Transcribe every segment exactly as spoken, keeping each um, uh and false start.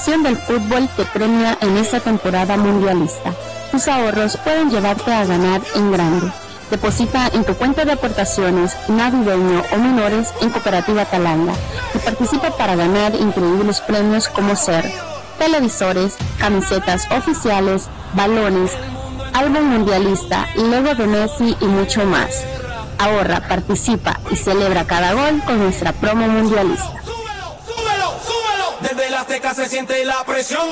pasión del fútbol te premia en esta temporada mundialista. Tus ahorros pueden llevarte a ganar en grande. Deposita en tu cuenta de aportaciones navideño o menores en Cooperativa Talanga y participa para ganar increíbles premios como ser televisores, camisetas oficiales, balones, álbum mundialista, Lego de Messi y mucho más. Ahorra, participa y celebra cada gol con nuestra promo mundialista. Súbelo, súbelo, desde la Azteca se siente la presión.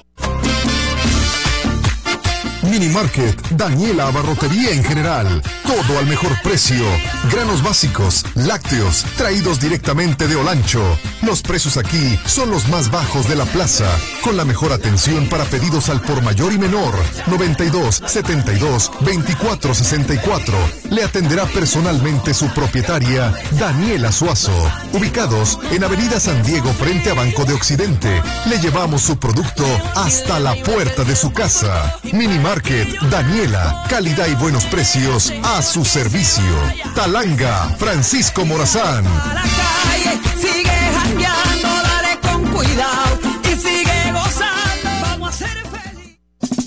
Mini Market, Daniela Abarrotería en general. Todo al mejor precio. Granos básicos, lácteos, traídos directamente de Olancho. Los precios aquí son los más bajos de la plaza. Con la mejor atención para pedidos al por mayor y menor. noventa y dos, setenta y dos, veinticuatro sesenta y cuatro. Le atenderá personalmente su propietaria, Daniela Suazo. Ubicados en Avenida San Diego frente a Banco de Occidente. Le llevamos su producto hasta la puerta de su casa. Mini Market Daniela, calidad y buenos precios a su servicio. Talanga, Francisco Morazán. Sigue jangueando, dale con cuidado y sigue gozando, vamos a ser feliz.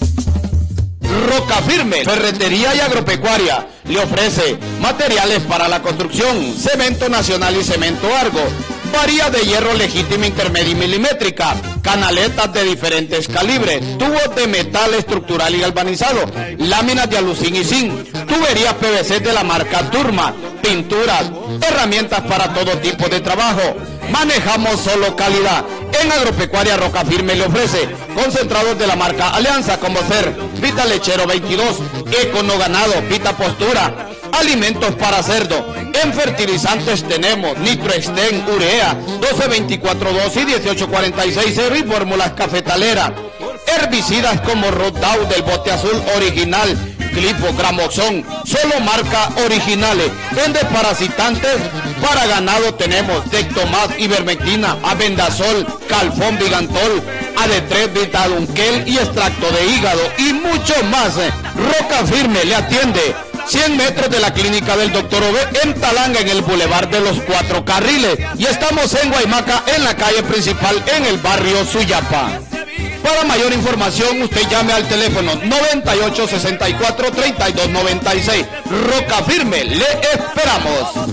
Roca Firme, ferretería y agropecuaria, le ofrece materiales para la construcción, cemento nacional y cemento Argo, varía de hierro legítima intermedia y milimétrica, canaletas de diferentes calibres, tubos de metal estructural y galvanizado, láminas de alucín y zinc, tuberías P V C de la marca Turma, pinturas, herramientas para todo tipo de trabajo. Manejamos solo calidad. En Agropecuaria Roca Firme le ofrece concentrados de la marca Alianza como ser Vita Lechero veintidós, Econo Ganado, Vita Postura, alimentos para cerdo. En fertilizantes tenemos Nitroexten, Urea, doce veinticuatro dos y dieciocho cuarenta y seis cero y fórmulas cafetalera. Herbicidas como Rodout del bote azul original, Clipo, Gramoxón, solo marca originales. En desparasitantes para ganado tenemos Tectomat, Ivermectina, Abendazol, Calfón, Vigantol, A D tres, Vitadunquel y extracto de hígado y mucho más. Roca Firme le atiende cien metros de la clínica del doctor Ove en Talanga, en el Boulevard de los Cuatro Carriles, y estamos en Guaymaca, en la calle principal, en el barrio Suyapa. Para mayor información, usted llame al teléfono noventa y ocho, sesenta y cuatro, treinta y dos noventa y seis. Roca Firme, le esperamos.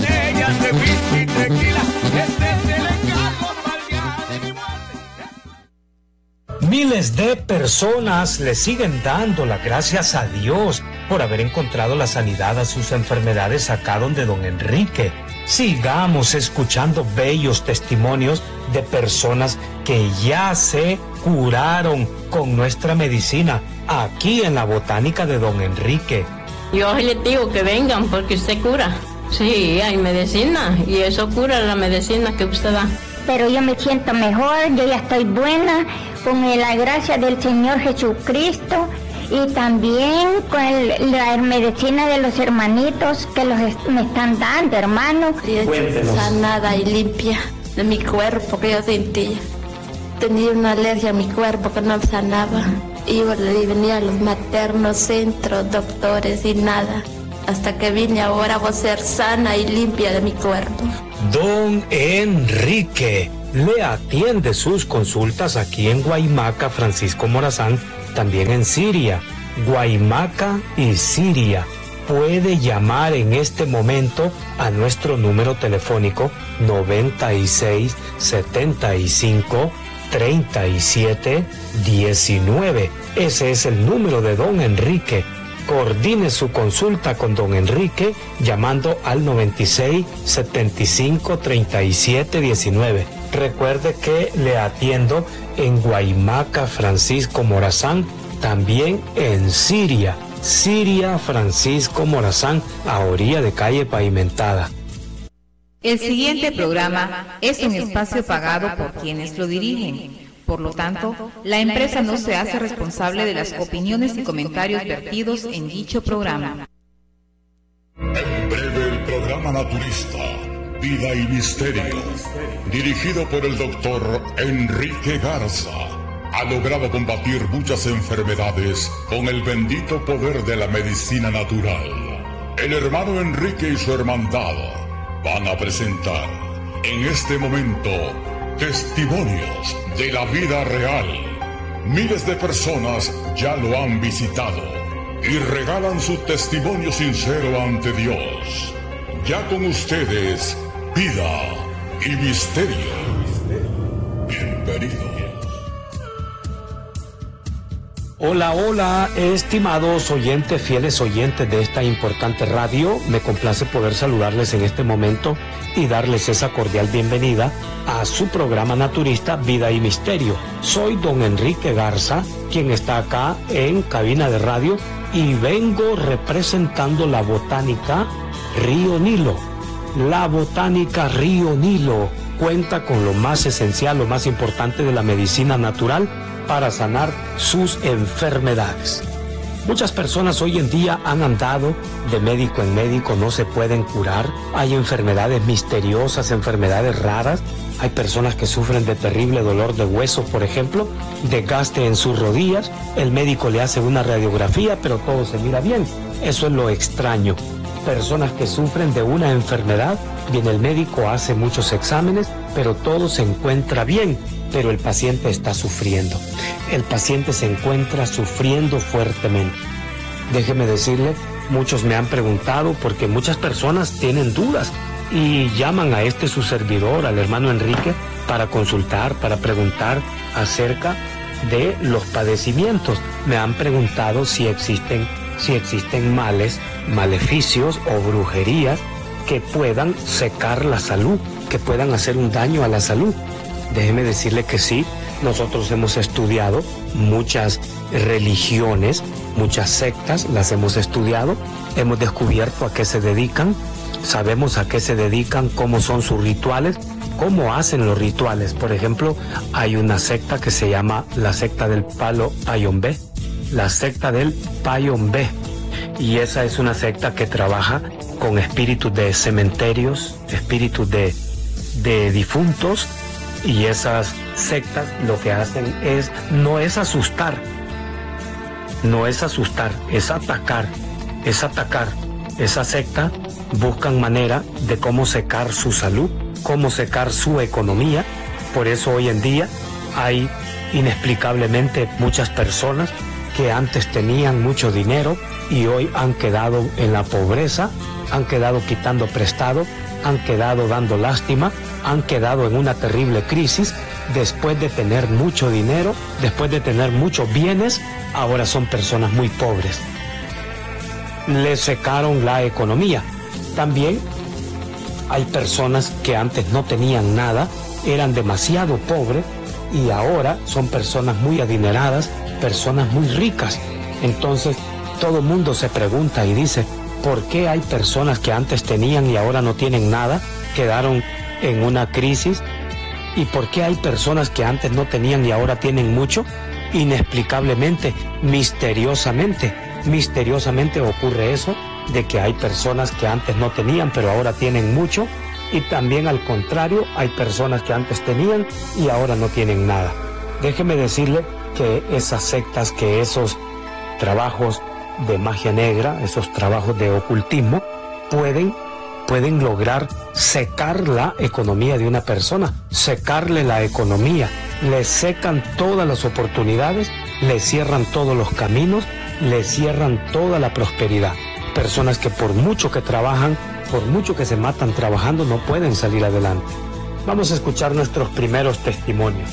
Miles de personas le siguen dando las gracias a Dios por haber encontrado la sanidad a sus enfermedades acá donde don Enrique. Sigamos escuchando bellos testimonios de personas que ya se curaron con nuestra medicina aquí en la botánica de don Enrique. Yo les digo que vengan porque usted cura. Sí, hay medicina y eso cura la medicina que usted da. Pero yo me siento mejor, yo ya estoy buena con la gracia del Señor Jesucristo y también con el, la medicina de los hermanitos que los est- me están dando, hermanos. Sanada y limpia de mi cuerpo que yo sentía. Tenía una alergia a mi cuerpo que no sanaba. Iba y venía a los maternos, centros, doctores y nada. Hasta que vine ahora a ser sana y limpia de mi cuerpo. Don Enrique le atiende sus consultas aquí en Guaymaca, Francisco Morazán, también en Siria. Guaymaca y Siria. Puede llamar en este momento a nuestro número telefónico noventa y seis, setenta y cinco, treinta y siete, diecinueve. Ese es el número de don Enrique. Coordine su consulta con don Enrique llamando al noventa y seis, setenta y cinco, treinta y siete, diecinueve. Recuerde que le atiendo en Guaymaca, Francisco Morazán, también en Siria. Siria, Francisco Morazán, a orilla de calle pavimentada. El siguiente programa es un espacio pagado por quienes lo dirigen. Por lo tanto, la empresa no se hace responsable de las opiniones y comentarios vertidos en dicho programa. En breve, el programa naturista, Vida y Misterio, dirigido por el doctor Enrique Garza, ha logrado combatir muchas enfermedades con el bendito poder de la medicina natural. El hermano Enrique y su hermandad van a presentar en este momento testimonios de la vida real Miles de personas ya lo han visitado y regalan su testimonio sincero ante Dios. Ya con ustedes, Vida y Misterio. Bienvenidos. Hola, hola, estimados oyentes, fieles oyentes de esta importante radio. Me complace poder saludarles en este momento y darles esa cordial bienvenida a su programa naturista Vida y Misterio. Soy don Enrique Garza, quien está acá en cabina de radio, y vengo representando la botánica Río Nilo. La botánica Río Nilo cuenta con lo más esencial, lo más importante de la medicina natural para sanar sus enfermedades. Muchas personas hoy en día han andado de médico en médico, no se pueden curar. Hay enfermedades misteriosas, enfermedades raras. Hay personas que sufren de terrible dolor de huesos, por ejemplo, desgaste en sus rodillas. El médico le hace una radiografía, pero todo se mira bien. Eso es lo extraño. Personas que sufren de una enfermedad, viene el médico, hace muchos exámenes, pero todo se encuentra bien, pero el paciente está sufriendo. El paciente se encuentra sufriendo fuertemente. Déjeme decirle, muchos me han preguntado porque muchas personas tienen dudas y llaman a este su servidor, al hermano Enrique, para consultar, para preguntar acerca de los padecimientos. Me han preguntado si existen, si existen males, maleficios o brujerías que puedan secar la salud, que puedan hacer un daño a la salud. Déjeme decirle que sí, nosotros hemos estudiado muchas religiones, muchas sectas, las hemos estudiado, hemos descubierto a qué se dedican, sabemos a qué se dedican, cómo son sus rituales, cómo hacen los rituales. Por ejemplo, hay una secta que se llama la secta del Palo Payombé, la secta del Payombé, y esa es una secta que trabaja con espíritus de cementerios, espíritus de, de difuntos. Y esas sectas lo que hacen es, no es asustar, no es asustar, es atacar, es atacar. Esa secta buscan manera de cómo secar su salud, cómo secar su economía. Por eso hoy en día hay inexplicablemente muchas personas que antes tenían mucho dinero y hoy han quedado en la pobreza, han quedado quitando prestado, han quedado dando lástima, han quedado en una terrible crisis. Después de tener mucho dinero, después de tener muchos bienes, ahora son personas muy pobres. Les secaron la economía. También hay personas que antes no tenían nada, eran demasiado pobres y ahora son personas muy adineradas, personas muy ricas. Entonces todo el mundo se pregunta y dice, ¿por qué hay personas que antes tenían y ahora no tienen nada, quedaron en una crisis? ¿Y por qué hay personas que antes no tenían y ahora tienen mucho? Inexplicablemente, misteriosamente, misteriosamente ocurre eso, de que hay personas que antes no tenían pero ahora tienen mucho, y también al contrario, hay personas que antes tenían y ahora no tienen nada. Déjeme decirle que esas sectas, que esos trabajos de magia negra, esos trabajos de ocultismo, pueden, pueden lograr secar la economía de una persona, secarle la economía, le secan todas las oportunidades, le cierran todos los caminos, le cierran toda la prosperidad. Personas que por mucho que trabajan, por mucho que se matan trabajando, no pueden salir adelante. Vamos a escuchar nuestros primeros testimonios.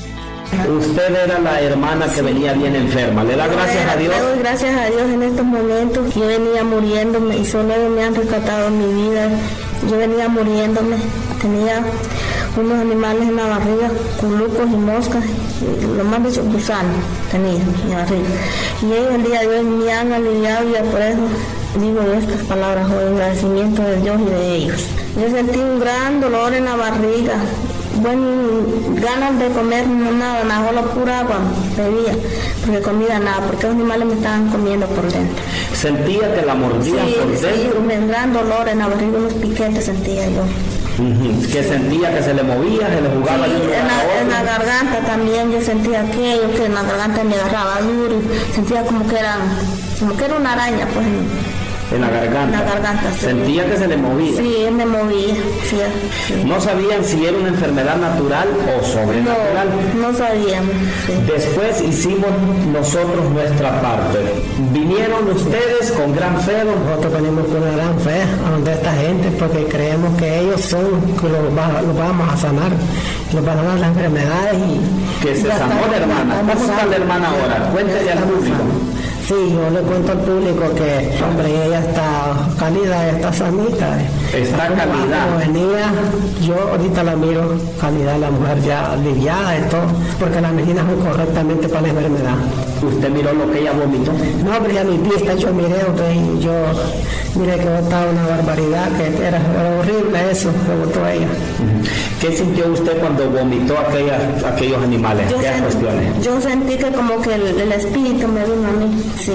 Usted era la hermana que venía bien enferma. ¿Le da gracias a Dios? Le doy gracias a Dios en estos momentos. Yo venía muriéndome y solo me han rescatado mi vida. Yo venía muriéndome. Tenía unos animales en la barriga, culucos y moscas, y lo más de gusanos tenía en la barriga. Y ellos el día de hoy me han aliviado, y por eso digo estas palabras hoy, en agradecimiento de Dios y de ellos. Yo sentí un gran dolor en la barriga. Bueno, ganas de comer no nada, nada, solo pura agua bebía, porque comida nada, porque los animales me estaban comiendo por dentro. ¿Sentía que la mordían sí, por dentro? Sí, un gran dolor en la barriga, unos piquetes sentía yo. Uh-huh. ¿Que sentía que se le movía, se le jugaba? Sí, en la, en la garganta también yo sentía aquello, que en la garganta me agarraba duro, sentía como que era, como que era una araña, pues, En la garganta. En la garganta, sí. ¿Sentía que se le movía? Sí, me movía. Sí, sí. ¿No sabían si era una enfermedad natural o sobrenatural? No, no sabíamos. Sí. Después hicimos nosotros nuestra parte. ¿Vinieron ustedes con gran fe? Nosotros venimos con una gran fe a donde esta gente, porque creemos que ellos son que los, va, los vamos a sanar, los van a dar las enfermedades y... Que se sanó la hermana. ¿Cómo está la hermana ahora? Cuéntale al público. Sí, yo le cuento al público que, hombre, ella está cálida, está sanita. Está como, calidad. Como venía, yo ahorita la miro calidad, la mujer ya aliviada y todo, porque las medicinas son correctamente para la enfermedad. ¿Usted miró lo que ella vomitó? No, pero ya mi vista, yo miré, y yo miré que botaba una barbaridad, que era, era horrible eso que botó ella. ¿Qué sintió usted cuando vomitó aquellas, aquellos animales? Yo, ¿Qué cuestiones? Yo sentí que como que el, el espíritu me vino a mí, sí.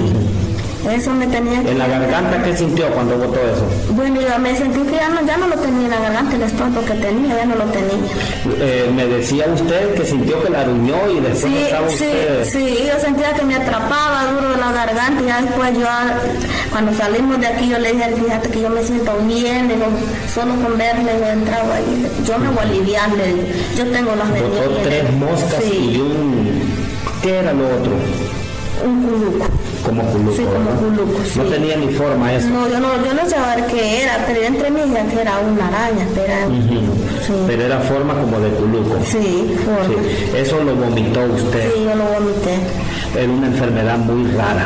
Eso me tenía que... ¿En la garganta qué sintió cuando botó eso? Bueno, yo me sentí que ya no, ya no lo tenía en la garganta, el estómago que tenía, ya no lo tenía. Eh, me decía usted que sintió que la aruñó y después sí, estaba usted... Sí, sí, yo sentía que me atrapaba duro de la garganta y ya después yo, cuando salimos de aquí, yo le dije, fíjate que yo me siento bien, digo, solo con verle yo entraba ahí, yo me voy a aliviar, le digo, yo tengo las medidas. Botó tres moscas sí. y un... ¿Qué era lo otro? Un culuco. Como culuco, sí, como culuco, sí. No tenía ni forma eso. No, yo no, yo no sabía qué era, pero entre mí ya que era una araña, pero era, uh-huh. sí. Pero era forma como de culuco. Sí, forma. Sí. Eso lo vomitó usted. Sí, yo lo vomité. Era una enfermedad muy rara.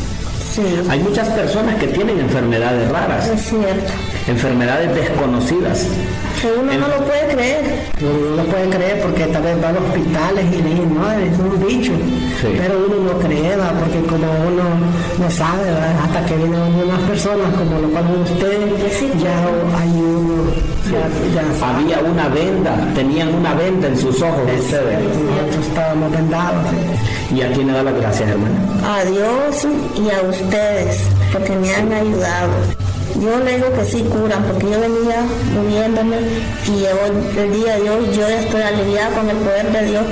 Sí. Hay muchas personas que tienen enfermedades raras. Es cierto. Enfermedades desconocidas. Que uno en... no lo puede creer. Uno no lo puede creer porque tal vez va a los hospitales y le dicen, no, es un bicho. Sí. Pero uno no cree, ¿verdad? Porque como uno no sabe, ¿verdad? Hasta que vienen unas personas como lo cual ustedes, sí, ya hay uno... Sí. Ya, ya había una venda, tenían una venda en sus ojos es, ustedes. Nosotros estábamos vendados. ¿Sí? ¿Y a quién le da las gracias, hermana? A Dios y a ustedes, porque me han ayudado. Yo le digo que sí curan, porque yo venía muriéndome y hoy, el día de hoy yo estoy aliviada con el poder de Dios.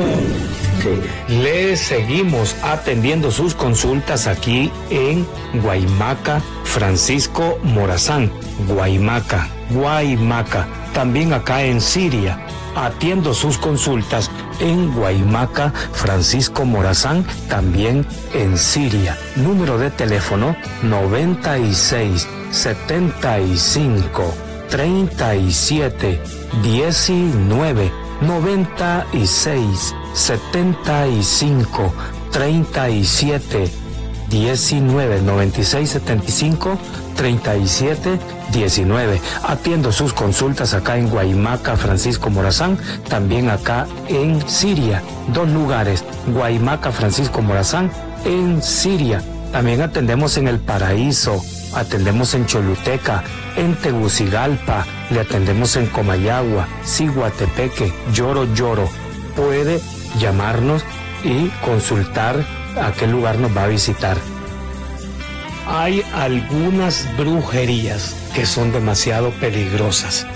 Sí. Le seguimos atendiendo sus consultas aquí en Guaymaca, Francisco Morazán, Guaymaca, Guaymaca. También acá en Siria, atiendo sus consultas en Guaymaca, Francisco Morazán, también en Siria. Número de teléfono noventa y seis, setenta y cinco, treinta y siete, diecinueve, noventa y seis, setenta y cinco, treinta y siete, diecinueve, noventa y seis, setenta y cinco, treinta y siete, diecinueve. Atiendo sus consultas acá en Guaymaca, Francisco Morazán, también acá en Siria. Dos lugares, Guaymaca, Francisco Morazán, en Siria. También atendemos en El Paraíso, atendemos en Choluteca, en Tegucigalpa, le atendemos en Comayagua, Ciguatepeque, Lloro Lloro. Puede llamarnos y consultar a qué lugar nos va a visitar. Hay algunas brujerías que son demasiado peligrosas,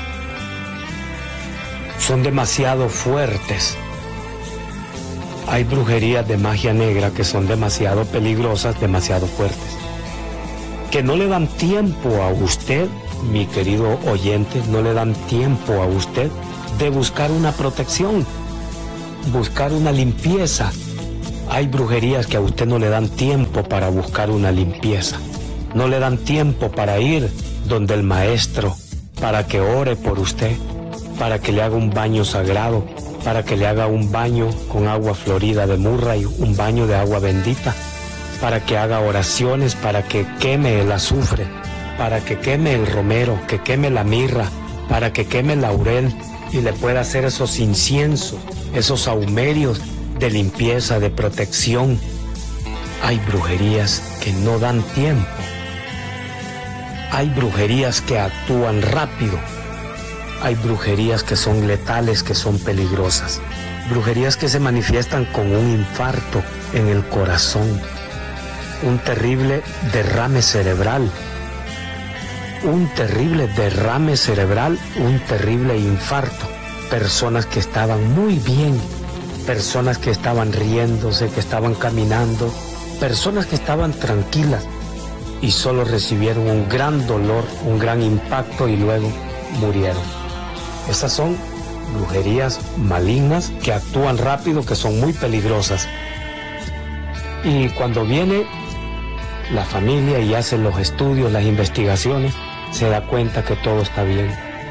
son demasiado fuertes. Hay brujerías de magia negra que son demasiado peligrosas, demasiado fuertes, que no le dan tiempo a usted, mi querido oyente, no le dan tiempo a usted de buscar una protección, buscar una limpieza. Hay brujerías que a usted no le dan tiempo para buscar una limpieza, no le dan tiempo para ir donde el maestro, para que ore por usted, para que le haga un baño sagrado, para que le haga un baño con agua florida de Murray, un baño de agua bendita, para que haga oraciones, para que queme el azufre, para que queme el romero, que queme la mirra, para que queme el laurel y le pueda hacer esos inciensos, esos sahumerios de limpieza, de protección. Hay brujerías que no dan tiempo. Hay brujerías que actúan rápido. Hay brujerías que son letales, que son peligrosas. Brujerías que se manifiestan con un infarto en el corazón, un terrible derrame cerebral, un terrible derrame cerebral, un terrible infarto. Personas que estaban muy bien, personas que estaban riéndose, que estaban caminando, personas que estaban tranquilas y solo recibieron un gran dolor, un gran impacto y luego murieron. Esas son brujerías malignas que actúan rápido, que son muy peligrosas. Y cuando viene la familia y hace los estudios, las investigaciones, se da cuenta que todo está bien.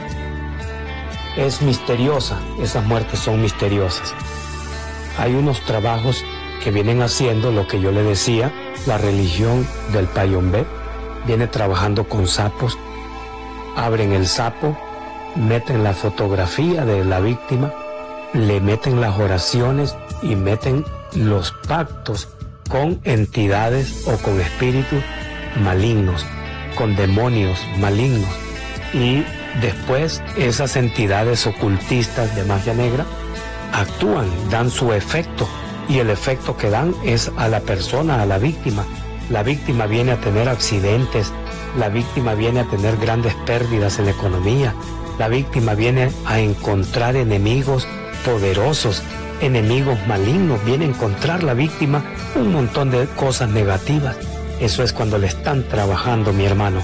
Es misteriosa, esas muertes son misteriosas. Hay unos trabajos que vienen haciendo lo que yo le decía, la religión del Payombé, viene trabajando con sapos, abren el sapo, meten la fotografía de la víctima, le meten las oraciones y meten los pactos con entidades o con espíritus malignos, con demonios malignos. Y después esas entidades ocultistas de magia negra actúan, dan su efecto, y el efecto que dan es a la persona, a la víctima. La víctima viene a tener accidentes, la víctima viene a tener grandes pérdidas en la economía, la víctima viene a encontrar enemigos poderosos, enemigos malignos, viene a encontrar la víctima un montón de cosas negativas. Eso es cuando le están trabajando, mi hermano.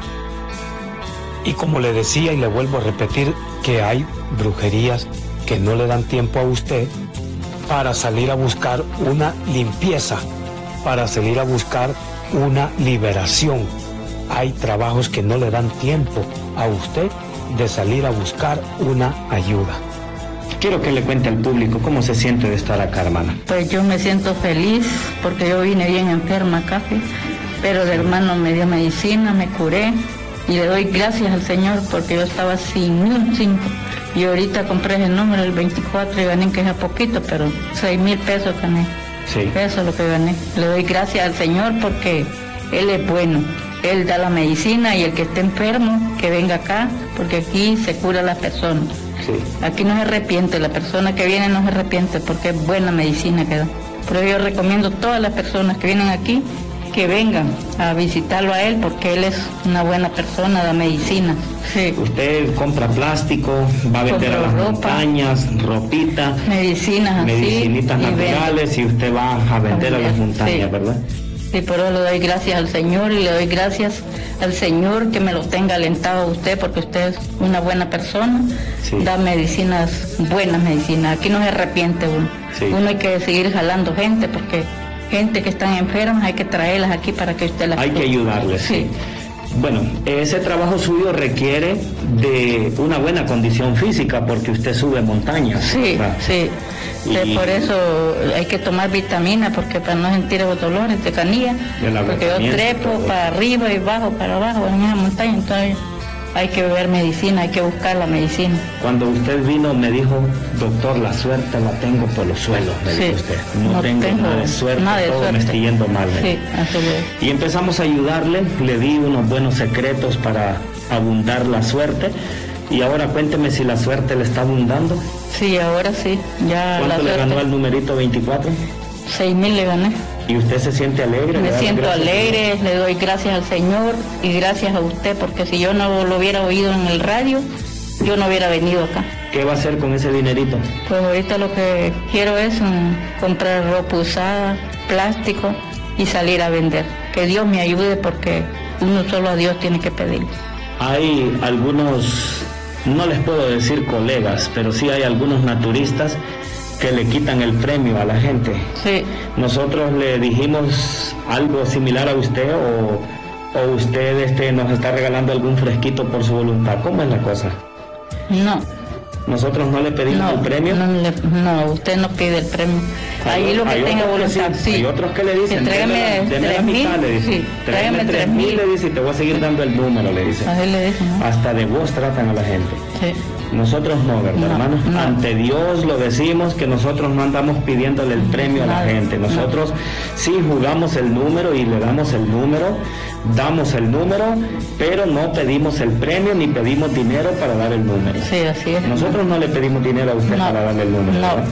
Y como le decía y le vuelvo a repetir, que hay brujerías que no le dan tiempo a usted para salir a buscar una limpieza, para salir a buscar una liberación. Hay trabajos que no le dan tiempo a usted de salir a buscar una ayuda. Quiero que le cuente al público cómo se siente de estar acá, hermana. Pues yo me siento feliz porque yo vine bien enferma acá, pero el hermano me dio medicina, me curé y le doy gracias al Señor porque yo estaba sin ni un cinco. Y ahorita compré el número, el veinticuatro, y gané, que es a poquito, pero seis mil pesos gané. Sí. Eso es lo que gané. Le doy gracias al Señor porque Él es bueno. Él da la medicina y el que esté enfermo, que venga acá, porque aquí se cura la persona. Sí. Aquí no se arrepiente, la persona que viene no se arrepiente porque es buena medicina que da. Pero yo recomiendo a todas las personas que vienen aquí que vengan a visitarlo a él porque él es una buena persona, da medicina. Sí. Usted compra plástico, va a vender a las ropa, montañas, ropita, medicinas, medicinitas así, naturales, y, y usted va a vender a, a las montañas, sí. ¿Verdad? Sí, por eso le doy gracias al Señor y le doy gracias al Señor que me lo tenga alentado a usted porque usted es una buena persona, sí. Da medicinas, buenas medicinas, aquí no se arrepiente uno. Sí. Uno hay que seguir jalando gente porque gente que están enfermas hay que traerlas aquí para que usted las hay que ayudarles. Sí. Bueno, ese trabajo suyo requiere de una buena condición física porque usted sube montañas. Sí, ¿verdad? Sí. Y por eso hay que tomar vitaminas porque para no sentir los dolores de canilla, porque yo trepo todo. Para arriba y bajo, para abajo en esa montaña, entonces hay que beber medicina, hay que buscar la medicina. Cuando usted vino me dijo, doctor, la suerte la tengo por los suelos, me sí, dijo usted. No, no tengo, tengo nada de suerte, nada de todo suerte. Me está yendo mal. Sí, así es. Y empezamos a ayudarle, le di unos buenos secretos para abundar la suerte. Y ahora cuénteme si la suerte le está abundando. Sí, ahora sí. Ya. ¿Cuánto le ganó al numerito veinticuatro? Seis mil le gané. ¿Y usted se siente alegre? Me siento alegre, le doy gracias al Señor y gracias a usted, porque si yo no lo hubiera oído en el radio, yo no hubiera venido acá. ¿Qué va a hacer con ese dinerito? Pues ahorita lo que quiero es um, comprar ropa usada, plástico y salir a vender. Que Dios me ayude porque uno solo a Dios tiene que pedir. Hay algunos, no les puedo decir colegas, pero sí hay algunos naturistas que le quitan el premio a la gente. Sí. Nosotros le dijimos algo similar a usted o, o usted este, nos está regalando algún fresquito por su voluntad. ¿Cómo es la cosa? No. ¿Nosotros no le pedimos no, el premio? No, le, no, usted no pide el premio. Ahí lo que tenga voluntad. Sí. Hay otros que le dicen, tráigame tres mil, le dicen. Sí, tráigame tres mil, le dice, y te voy a seguir dando el número, le dicen. A él le dicen, ¿no? Hasta de vos tratan a la gente. Sí. Nosotros no, ¿verdad, no, hermanos? No. Ante Dios lo decimos que nosotros no andamos pidiéndole el premio a la gente. Nosotros no. sí jugamos el número y le damos el número, damos el número, pero no pedimos el premio ni pedimos dinero para dar el número. Sí, así es. Nosotros no le pedimos dinero a usted no. para darle el número, no. ¿verdad?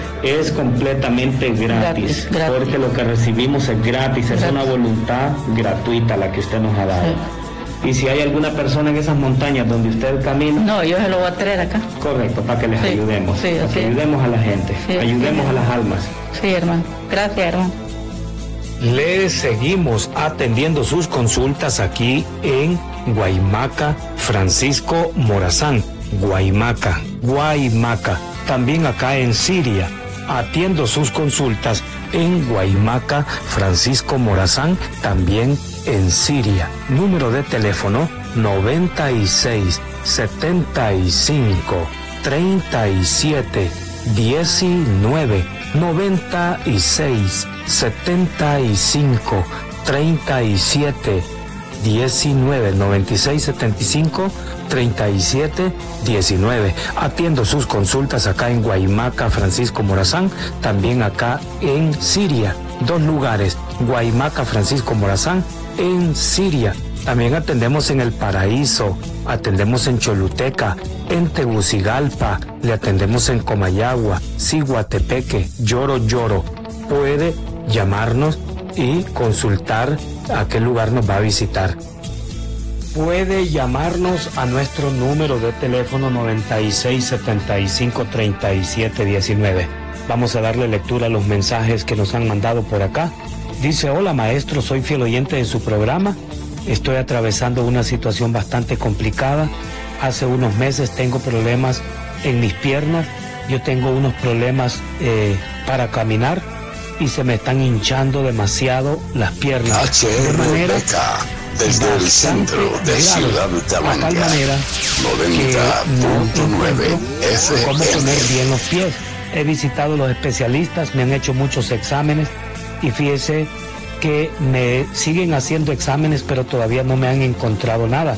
Es completamente gratis, gratis, gratis, porque lo que recibimos es gratis, gratis, es una voluntad gratuita la que usted nos ha dado. Sí. Y si hay alguna persona en esas montañas donde usted camina... No, yo se lo voy a traer acá. Correcto, para que les sí, ayudemos, sí, para que ayudemos a la gente, sí, ayudemos sí, a las almas. Sí, hermano. Gracias, hermano. Le seguimos atendiendo sus consultas aquí en Guaymaca, Francisco Morazán. Guaymaca, Guaymaca. También acá en Siria. Atiendo sus consultas en Guaymaca, Francisco Morazán, también en Siria. Número de teléfono noventa y seis, setenta y cinco, treinta y siete, diecinueve. noventa y seis, setenta y cinco, treinta y siete, diecinueve. noventa y seis, setenta y cinco, treinta y siete, diecinueve. Atiendo sus consultas acá en Guaymaca, Francisco Morazán, también acá en Siria. Dos lugares, Guaymaca, Francisco Morazán, en Siria. También atendemos en El Paraíso, atendemos en Choluteca, en Tegucigalpa, le atendemos en Comayagua, Ciguatepeque, Lloro Lloro. Puede llamarnos y consultar a qué lugar nos va a visitar. Puede llamarnos a nuestro número de teléfono noventa y seis, setenta y cinco, treinta y siete, diecinueve. Vamos a darle lectura a los mensajes que nos han mandado por acá. Dice: hola maestro, soy fiel oyente de su programa. Estoy atravesando una situación bastante complicada. Hace unos meses tengo problemas en mis piernas. Yo tengo unos problemas eh, para caminar y se me están hinchando demasiado las piernas. De manera desde el centro de Ciudad Tamaña, noventa punto nueve F M. Cómo poner bien los pies. He visitado los especialistas, me han hecho muchos exámenes y fíjese que me siguen haciendo exámenes, pero todavía no me han encontrado nada.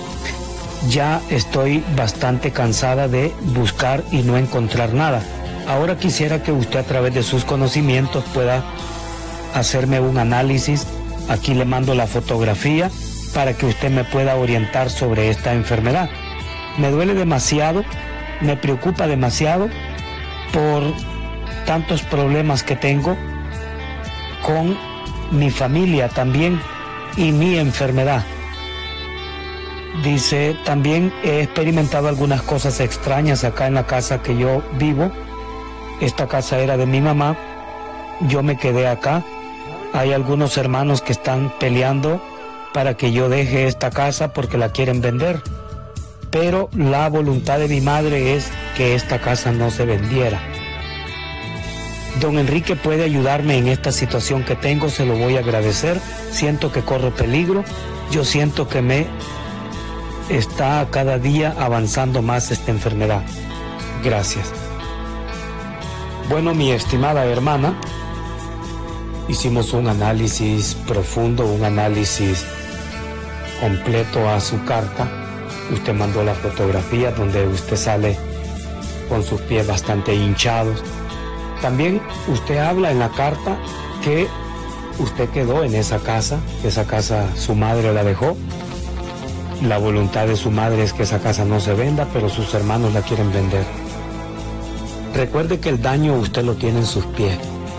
Ya estoy bastante cansada de buscar y no encontrar nada. Ahora quisiera que usted, a través de sus conocimientos, pueda hacerme un análisis. Aquí le mando la fotografía para que usted me pueda orientar sobre esta enfermedad. Me duele demasiado, me preocupa demasiado por tantos problemas que tengo con mi familia también y mi enfermedad. Dice: también he experimentado algunas cosas extrañas acá en la casa que yo vivo. Esta casa era de mi mamá, yo me quedé acá. Hay algunos hermanos que están peleando para que yo deje esta casa porque la quieren vender, pero la voluntad de mi madre es que esta casa no se vendiera. Don Enrique puede ayudarme en esta situación que tengo, se lo voy a agradecer. Siento que corro peligro, yo siento que me está cada día avanzando más esta enfermedad. Gracias. Bueno, mi estimada hermana, hicimos un análisis profundo, un análisis completo a su carta. Usted mandó la fotografía donde usted sale con sus pies bastante hinchados. También usted habla en la carta que usted quedó en esa casa, que esa casa su madre la dejó. La voluntad de su madre es que esa casa no se venda, pero sus hermanos la quieren vender. Recuerde que el daño usted lo tiene en sus pies.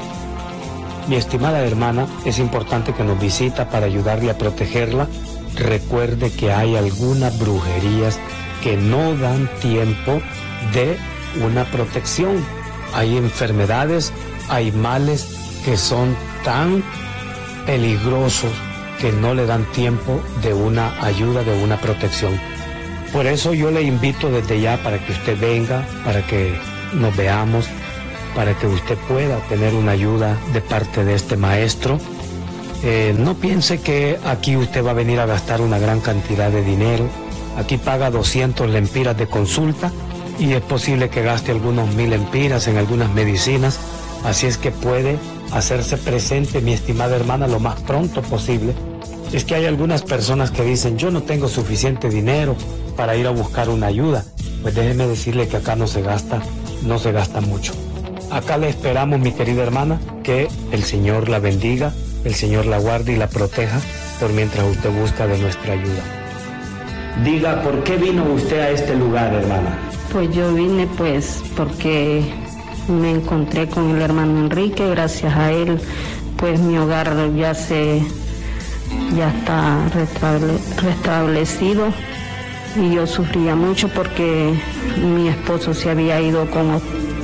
Mi estimada hermana, es importante que nos visita para ayudarle a protegerla. Recuerde que hay algunas brujerías que no dan tiempo de una protección. Hay enfermedades, hay males que son tan peligrosos que no le dan tiempo de una ayuda, de una protección. Por eso yo le invito desde ya para que usted venga, para que nos veamos, para que usted pueda tener una ayuda de parte de este maestro. Eh, no piense que aquí usted va a venir a gastar una gran cantidad de dinero. Aquí paga doscientos lempiras de consulta y es posible que gaste algunos mil lempiras en algunas medicinas. Así es que puede hacerse presente, mi estimada hermana, lo más pronto posible. Es que hay algunas personas que dicen: yo no tengo suficiente dinero para ir a buscar una ayuda. Pues déjeme decirle que acá no se gasta, no se gasta mucho. Acá le esperamos, mi querida hermana, que el Señor la bendiga, el Señor la guarde y la proteja por mientras usted busca de nuestra ayuda. Diga, ¿por qué vino usted a este lugar, hermana? Pues yo vine pues porque me encontré con el hermano Enrique. Gracias a él pues mi hogar ya se ya está restable, restablecido, y yo sufría mucho porque mi esposo se había ido con,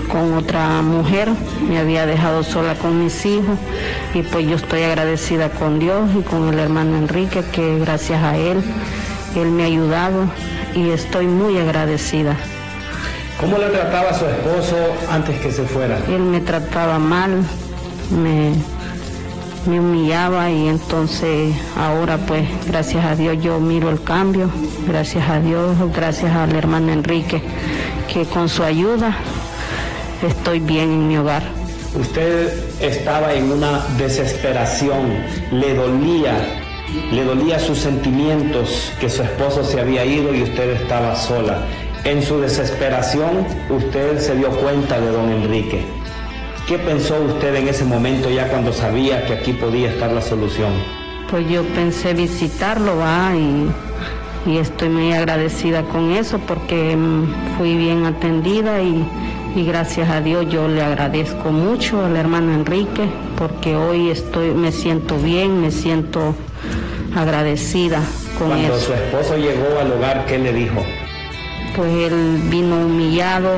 con otra mujer, me había dejado sola con mis hijos y pues yo estoy agradecida con Dios y con el hermano Enrique, que gracias a él, él me ha ayudado y estoy muy agradecida. ¿Cómo le trataba a su esposo antes que se fuera? Él me trataba mal, me, me humillaba y entonces ahora pues gracias a Dios yo miro el cambio, gracias a Dios, gracias al hermano Enrique, que con su ayuda estoy bien en mi hogar. Usted estaba en una desesperación, le dolía, le dolía sus sentimientos que su esposo se había ido y usted estaba sola. En su desesperación, usted se dio cuenta de don Enrique. ¿Qué pensó usted en ese momento ya cuando sabía que aquí podía estar la solución? Pues yo pensé visitarlo, va, y, y estoy muy agradecida con eso porque fui bien atendida y, y gracias a Dios yo le agradezco mucho al hermano Enrique porque hoy estoy, me siento bien, me siento agradecida con Cuando eso. su esposo llegó al hogar, ¿qué le dijo? Pues él vino humillado,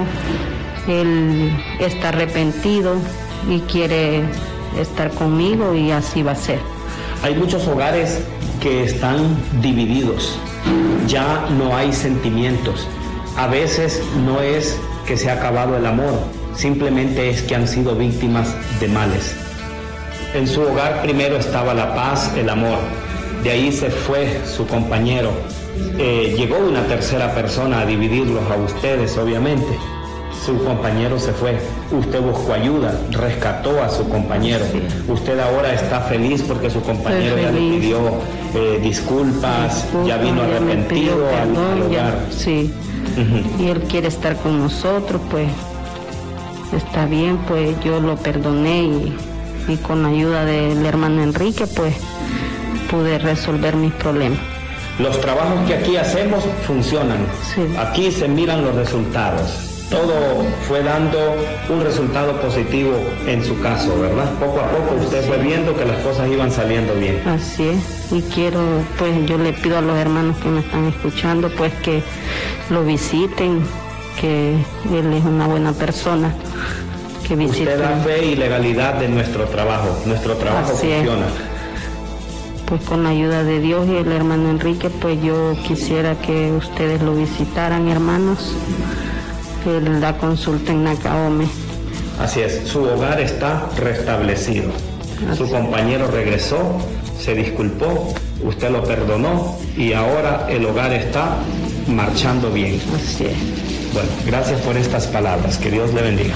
él está arrepentido y quiere estar conmigo y así va a ser. Hay muchos hogares que están divididos, ya no hay sentimientos. A veces no es que se ha acabado el amor, simplemente es que han sido víctimas de males. En su hogar primero estaba la paz, el amor, de ahí se fue su compañero. Eh, llegó una tercera persona a dividirlos a ustedes, obviamente. Su compañero se fue, usted buscó ayuda, rescató a su compañero. Sí. Usted ahora está feliz porque su compañero ya le pidió eh, disculpas, Disculpa, ya vino arrepentido ya perdón, al, al hogar. Ya, sí, uh-huh. Y él quiere estar con nosotros, pues está bien, pues yo lo perdoné y, y con la ayuda del hermano Enrique, pues pude resolver mis problemas. Los trabajos que aquí hacemos funcionan. Sí. Aquí se miran los resultados. Todo fue dando un resultado positivo en su caso, ¿verdad? Poco a poco usted fue viendo que las cosas iban saliendo bien. Así es. Y quiero, pues yo le pido a los hermanos que me están escuchando, pues que lo visiten, que él es una buena persona. Que visiten. Usted da fe y legalidad de nuestro trabajo. Nuestro trabajo Así funciona. Es. Pues con la ayuda de Dios y el hermano Enrique, pues yo quisiera que ustedes lo visitaran, hermanos. Él da consulta en Nacaome. Así es, su hogar está restablecido. Así. Su compañero regresó, se disculpó, usted lo perdonó y ahora el hogar está marchando bien. Así es. Bueno, gracias por estas palabras, que Dios le bendiga.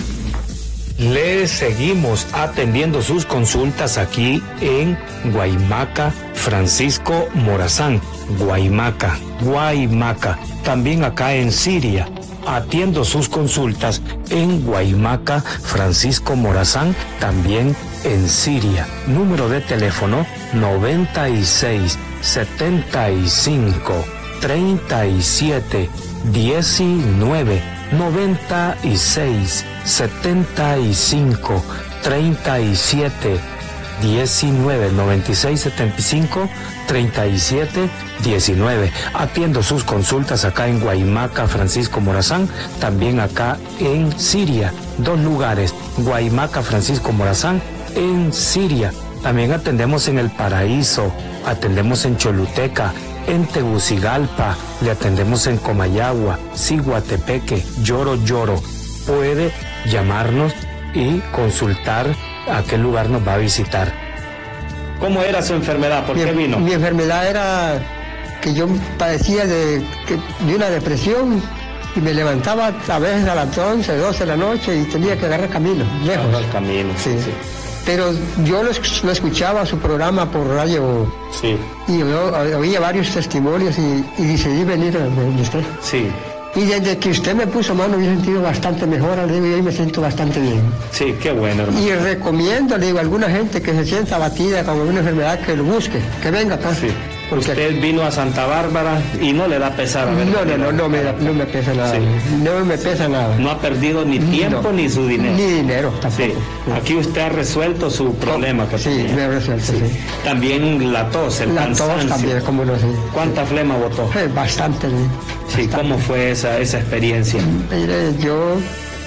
Le seguimos atendiendo sus consultas aquí en Guaymaca, Francisco Morazán, Guaymaca, Guaymaca, también acá en Siria. Atiendo sus consultas en Guaymaca, Francisco Morazán, también en Siria. Número de teléfono noventa y seis, setenta y cinco, treinta y siete, diecinueve, noventa y seis, setenta y cinco, treinta y siete, diecinueve, noventa y seis, setenta y cinco, treinta y siete, diecinueve. Atiendo sus consultas acá en Guaymaca, Francisco Morazán, también acá en Siria. Dos lugares, Guaymaca, Francisco Morazán, en Siria. También atendemos en El Paraíso, atendemos en Choluteca, en Tegucigalpa, le atendemos en Comayagua, Ciguatepeque, Lloro Lloro. Puede llamarnos y consultar a qué lugar nos va a visitar. ¿Cómo era su enfermedad? ¿Por mi, qué vino? Mi enfermedad era que yo padecía de, de una depresión y me levantaba a veces a las once, doce de la noche y tenía que agarrar camino, lejos. Agarrar camino, sí. sí. Pero yo lo, lo escuchaba su programa por radio. Sí. Y yo oía varios testimonios y, y decidí venir a usted. Sí. Y desde que usted me puso mano me he sentido bastante mejor, le digo, y hoy me siento bastante bien. Sí, qué bueno, hermano. Y recomiendo, le digo, a alguna gente que se sienta abatida con alguna enfermedad, que lo busque, que venga acá. Sí. Porque usted vino a Santa Bárbara y no le da pesar. No, no, no, no me, da, no me pesa nada. Sí. No me pesa nada. No ha perdido ni tiempo no, ni su dinero. Ni dinero tampoco. Sí. Aquí usted ha resuelto su problema. Que sí, tenía. me ha resuelto, sí. sí. También la tos, el la cansancio. tos también, cómo no sé. ¿Cuánta sí. flema botó? Sí, bastante. Sí, bastante. ¿Cómo fue esa, esa experiencia? Mire, yo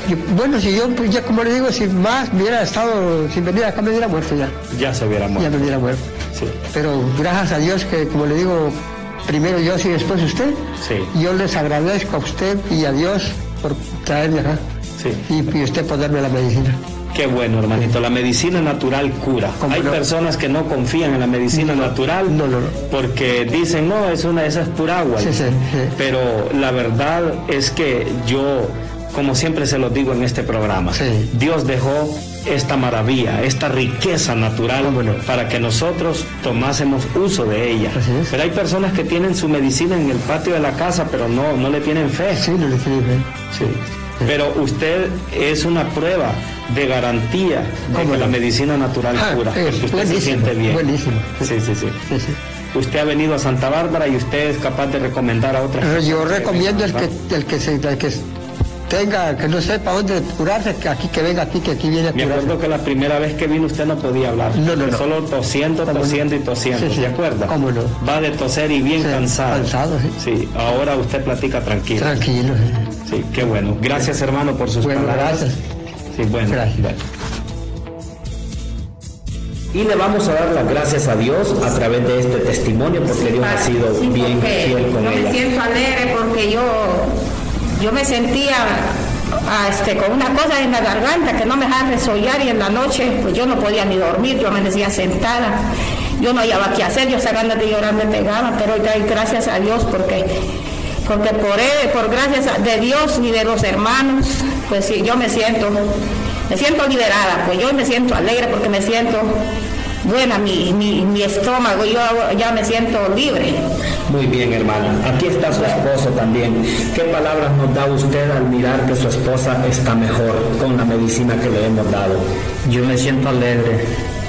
Yo, bueno, si yo, pues ya como le digo, si más hubiera estado sin venir acá, me hubiera muerto ya. Ya se hubiera muerto. Ya me hubiera muerto. Sí. Pero gracias a Dios que, como le digo, primero yo y después usted. Sí. Yo les agradezco a usted y a Dios por traerme acá. Sí. Y, y usted por darme la medicina. Qué bueno, hermanito. La medicina natural cura. Hay no? personas que no confían en la medicina no, natural no, no, no. porque dicen, no, es una, esa es pura agua. Sí, sí, sí. Pero la verdad es que yo, como siempre se lo digo en este programa, sí. Dios dejó esta maravilla, esta riqueza natural no? para que nosotros tomásemos uso de ella. Pero hay personas que tienen su medicina en el patio de la casa, pero no, no le tienen fe. Sí, no le tienen fe. Sí. Pero usted es una prueba de garantía de que la medicina natural ah, cura, es, porque usted se siente bien. Buenísimo. Sí, sí, sí, sí, sí. Usted ha venido a Santa Bárbara y usted es capaz de recomendar a otras personas. Yo recomiendo el que, el que se... El que tenga, que no sepa dónde curarse, que aquí que venga aquí, que aquí viene a curarse. Me acuerdo que la primera vez que vino usted no podía hablar. No, no, no. Solo tosiendo, tosiendo y tosiendo, sí, sí. ¿se acuerda? ¿Cómo no? Va de toser y bien sí, cansado. Cansado, sí. Sí, ahora usted platica tranquilo. Tranquilo. Sí, sí, qué bueno. Gracias, sí. hermano, por sus bueno, palabras. Gracias. Sí, bueno. Gracias. Bueno. Y le vamos a dar las gracias a Dios a través de este testimonio porque Dios ha sido sí, bien fiel con yo ella. Yo me siento alegre porque yo, yo me sentía a este, con una cosa en la garganta que no me dejaba resollar y en la noche pues yo no podía ni dormir, yo amanecía sentada, yo no hallaba qué hacer, yo esa ganas de llorar me pegaba, pero hoy doy gracias a Dios porque, porque por él, por gracias de Dios y de los hermanos, pues sí, yo me siento, me siento liberada, pues yo me siento alegre porque me siento buena, mi, mi, mi estómago, yo ya me siento libre. Muy bien, hermana. Aquí está su esposo también. ¿Qué palabras nos da usted al mirar que su esposa está mejor con la medicina que le hemos dado? Yo me siento alegre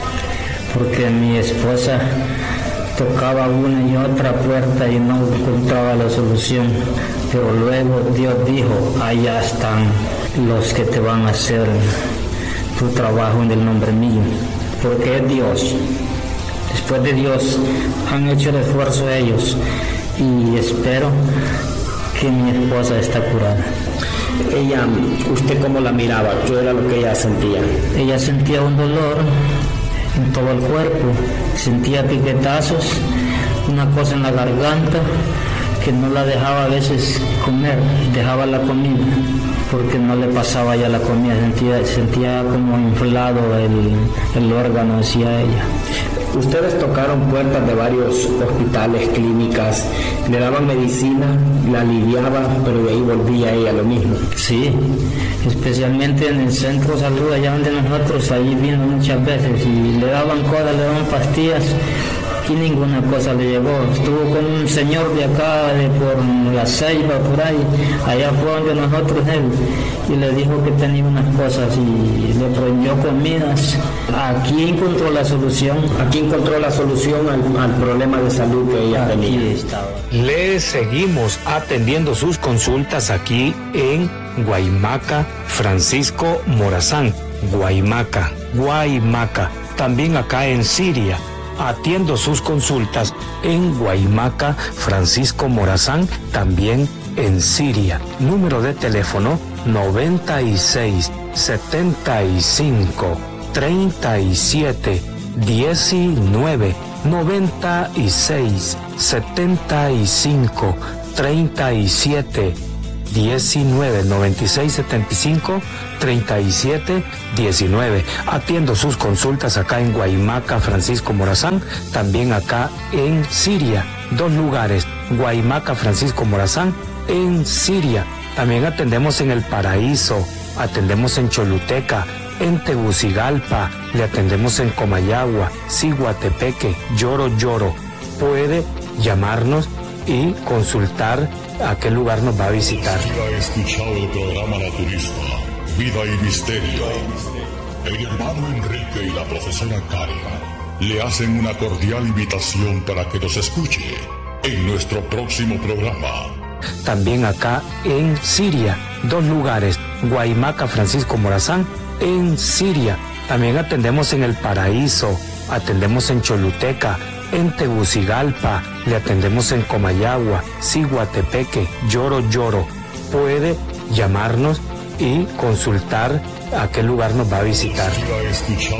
porque mi esposa tocaba una y otra puerta y no encontraba la solución. Pero luego Dios dijo, allá están los que te van a hacer tu trabajo en el nombre mío. Porque es Dios. Después de Dios han hecho el esfuerzo ellos y espero que mi esposa está curada. Ella, ¿usted cómo la miraba? ¿Qué era lo que ella sentía? Ella sentía un dolor en todo el cuerpo, sentía piquetazos, una cosa en la garganta que no la dejaba a veces comer, dejaba la comida porque no le pasaba ya la comida, sentía, sentía como inflado el, el órgano, decía ella. Ustedes tocaron puertas de varios hospitales, clínicas, le daban medicina, la aliviaban, pero de ahí volvía ella lo mismo. Sí, especialmente en el centro de salud allá donde nosotros, ahí vino muchas veces y le daban cosas, le daban pastillas y ninguna cosa le llegó. Estuvo con un señor de acá, de por la Ceiba, por ahí, allá fue donde nosotros él, y le dijo que tenía unas cosas y le prohibió comidas. Aquí encontró la solución. Aquí encontró la solución al, al problema de salud que ella aquí tenía. Estaba. Le seguimos atendiendo sus consultas aquí en Guaymaca, Francisco Morazán. Guaymaca, Guaymaca. También acá en Siria. Atiendo sus consultas en Guaymaca, Francisco Morazán, también en Siria. Número de teléfono noventa y seis, setenta y cinco, treinta y siete, diecinueve, noventa y seis, setenta y cinco, treinta y siete, diecinueve, noventa y seis, setenta y cinco, treinta y siete, diecinueve. Atiendo sus consultas acá en Guaymaca, Francisco Morazán, también acá en Siria. Dos lugares, Guaymaca, Francisco Morazán, en Siria. También atendemos en El Paraíso, atendemos en Choluteca, en Tegucigalpa, le atendemos en Comayagua, Ciguatepeque, Lloro Lloro. Puede llamarnos y consultar a qué lugar nos va a visitar. Ha escuchado el programa Naturista, Vida y Misterio. El hermano Enrique y la profesora Karen le hacen una cordial invitación para que nos escuche en nuestro próximo programa. También acá en Siria, dos lugares, Guaymaca, Francisco Morazán, en Siria. También atendemos en El Paraíso, atendemos en Choluteca, en Tegucigalpa, le atendemos en Comayagua, Ciguatepeque, Lloro Lloro. Puede llamarnos y consultar a qué lugar nos va a visitar.